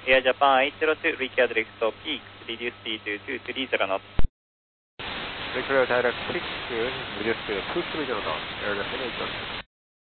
Air Japan 802, reach direct stop peak, reduce speed to 230 knots. Declare direct 6, reduce speed to 230 knots, Air Japan 802.